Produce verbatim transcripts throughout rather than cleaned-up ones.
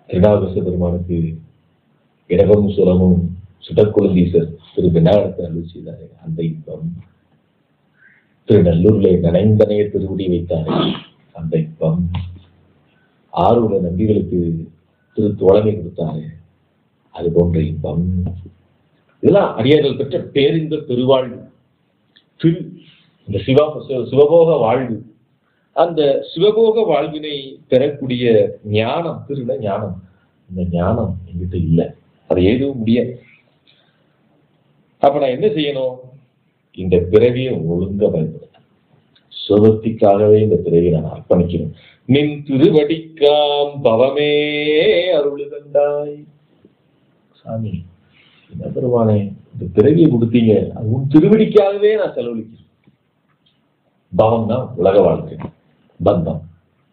திருநாவுக்கரசு பெருமானுக்கு இடமும் சுரமும் சுடற்குழந்தீசர் திரு பெண்ணாகரத்தை அருள் செய்தாரே அந்த இன்பம், திருநல்லூர்ல நனைந்தனைய திருவுடி வைத்தாரே அந்த இன்பம், ஆறுட நம்பிகளுக்கு திரு தோழமை கொடுத்தாரே அது போன்ற இன்பம், இதெல்லாம் அடியார்கள் பெற்ற பேரின்ப பெருவாழ்வு. திரு இந்த சிவா சிவபோக வாழ்வு, அந்த சிவபோக வாழ்வினை பெறக்கூடிய ஞானம், திருட ஞானம், இந்த ஞானம் என்கிட்ட இல்லை, அதை எதுவும் முடியாது. அப்ப நான் என்ன செய்யணும்? இந்த பிறவியை ஒழுங்க பயன்படுத்த, சுகத்திற்காகவே இந்த பிறவியை நான் அர்ப்பணிக்கணும். நின் திருவடிக்காம் பவமே அருளுகண்டாய். சாமி என்ன பெருமானே, இந்த பிறவியை கொடுத்தீங்க, அது உன் திருவடிக்காகவே நான் செலவழிக்கிறேன். பவம்னா உலக வாழ்க்கை, பந்தம்.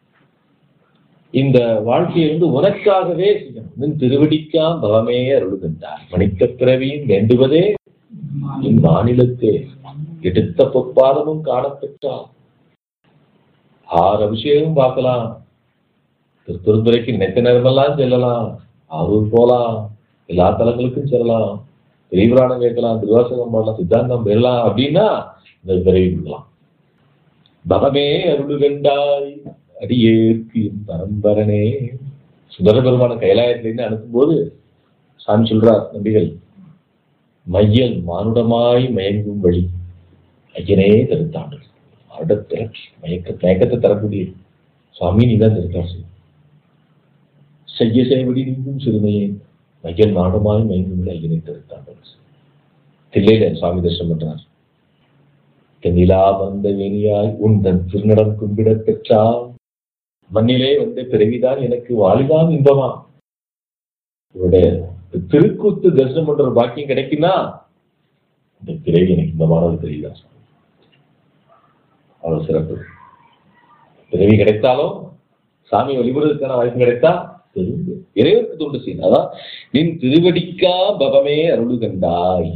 இந்த வாழ்க்கையை வந்து உனக்காகவே செய்யணும். நின் திருவடிக்காம் பவமே அருளுகண்டாய். மனித பிறவியும் வேண்டுவதே இம்மாநிலத்தே எடுத்த பொற்பாதமும் காணப்பெற்றால் ஆறு அபிஷேகம் பார்க்கலாம், திருத்துறைக்கு நெத்த நேரமெல்லாம் செல்லலாம், ஆரூர் போலாம், எல்லா தலங்களுக்கும் செல்லலாம், பெரியபுராணம் கேட்கலாம், திருவாசகம் பண்ணலாம், சித்தாந்தம் பெறலாம். அப்படின்னா இந்த பிறவி கொடுக்கலாம். பவமே அருளுகண்டாய் அடியேற்கு பரம்பரனே. சுந்தர பெருமான கைலாயத்திலிருந்து அனுப்பும் போது சாமி சொல்றார், நம்பிகள் மையல் மானுடமாய் மயங்கும் வழி ஐயனே தருத்தாண்டு. அடுத்த மயக்க மயக்கத்தை தரக்கூடிய சுவாமி நீதான் தருத்தார் செய்ய செய்வடி நீங்கும் சிறுமையே மையல் மானுடமாய் மயங்கும் வழி ஐயனே தருத்தாண்டு. தில்லையில சுவாமி தரிசனம் பண்றார். தென்னிலா வந்த வேணியாய் உன் தன் திருநடம் கும்பிட பெற்றால் மண்ணிலே வந்த பிறவிதான் எனக்கு வாலிதான் இன்பமா. இவருடைய திருக்கூத்து தரிசனம் பண்ற பாக்கியம் கிடைக்குன்னா இந்த பிறவி எனக்கு இன்பமானது தெரியல. அவ்வளவு சிறப்பு. பிறவி கிடைத்தாலும் சாமி வழிபடுவதற்கான வாய்ப்பு கிடைத்தா தெரிந்து இறைவனுக்கு தொண்டு செய்யணும். அதான் நின் திருவடிக்கா பவமே அருளுகண்டாய்.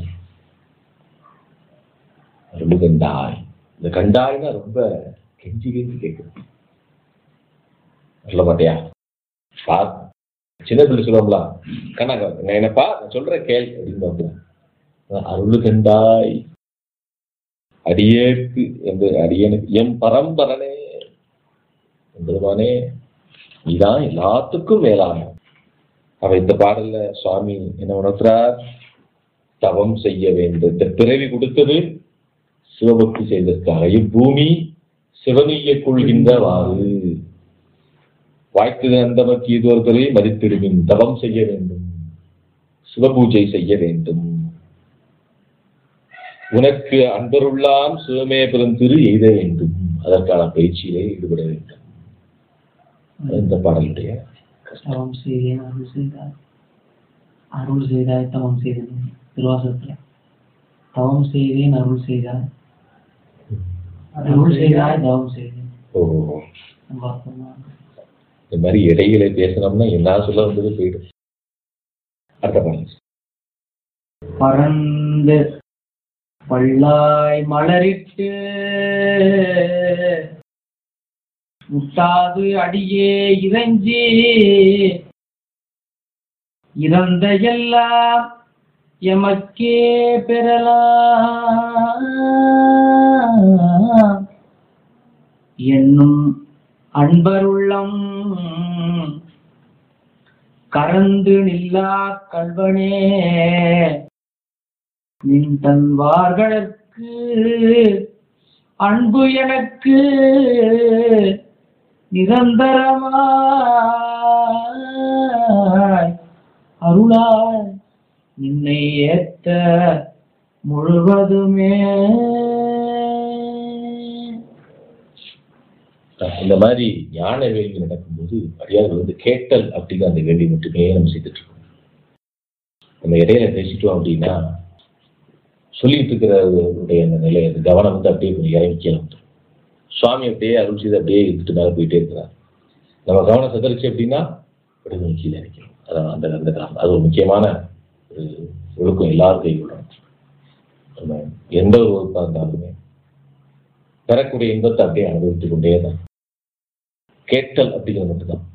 அருளுகண்டாய், இந்த கண்டாய்னா ரொம்ப கெஞ்சி கெஞ்சி கேட்கணும். சொல்ல மாட்டியா? சின்ன பிள்ளை சொல்லுவாங்களா, கண்ணா என்னப்பா நான் சொல்ற கேள் அப்படின்னு. அருளுகண்டாய் அடியேற்கு என்று அடியனுக்கு எம் பரம்பரனே என்பதுமானே நீதான் எல்லாத்துக்கும் மேலான. அவ இந்த பாடல்ல சுவாமி என்ன உணர்த்துறார்? தவம் செய்ய வேண்டும். இந்த பிறவி கொடுத்தது சிவபக்தி செய்ததற்காக. இப்பூமி சிவனைய கொள்கின்றவாறு வாய்த்தது அந்த இது ஒரு பிறவி மதித்திடுவின். தவம் செய்ய வேண்டும், சிவபூஜை செய்ய வேண்டும். உனக்கு அன்பருள்ளாம் சிவமே பெருந்திரு எய்த வேண்டும். அதற்கான பயிற்சியிலே ஈடுபட வேண்டும். இந்த பாடலுடைய தவம் செய்தேன் அருள் செய்தாய், அருள் செய்தாய் தவம் செய்தேன். திருவாசகத்துல தவம் செய்தேன் அருள் செய்தாய், அருள் செய்தாய் தவம் செய்தேன். ஓ, இந்த மாதிரி இடையில பேசணும்னா என்ன சொல்ல வந்தது போயிடும். அடுத்த பாடல். பறந்து பல்லாய் மலரிட்டு முட்டாது அடியே இறைஞ்சி இறந்த எல்லாம் எமக்கே பெறலாம் என்னும் அன்பருள்ளம் கறந்து நில்லா கல்வனே நின் தன்வார்களுக்கு அன்பு எனக்கு நிரந்தரமாய் அருளாய் நின்னை ஏத்த முழுவதுமே. இந்த மாதிரி ஞான வேள்வி நடக்கும்போது அடியார்கள் வந்து கேட்டல் அப்படிங்கிற அந்த வேள்வி மட்டுமே நம்ம செய்துட்டு இருக்கோம். நம்ம இடையில பேசிட்டோம் அப்படின்னா சொல்லிட்டு இருக்கிறவருடைய அந்த நிலை, அந்த கவனம் வந்து அப்படியே கொஞ்சம் இறங்கிக்கலாம். சுவாமி அப்படியே அருள் செய்து அப்படியே இருந்துட்டு மேலே போயிட்டே இருக்கிறார். நம்ம கவனம் சதறிச்சு அப்படின்னா அப்படியே கொஞ்சம் கீழே இறக்கணும். அதான் அந்த அந்த காரணம். அது ஒரு முக்கியமான ஒரு ஒழுக்கம் எல்லாரும் கைவிடணும். நம்ம எந்த ஒரு ஒழுக்கம் இருந்தாலுமே பெறக்கூடிய இன்பத்தை அப்படியே அனுபவித்துக் கொண்டே தான். கேட்டல் அப்படிங்கிறது மட்டும்தான்.